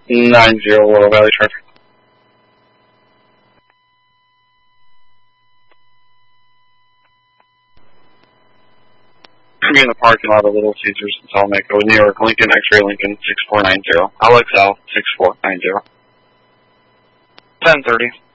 90 Willow Valley traffic. Be in the parking lot of Little Caesars in Salmaco, New York, Lincoln, X-ray Lincoln, 6490. Alex Al, 6490. 10:30.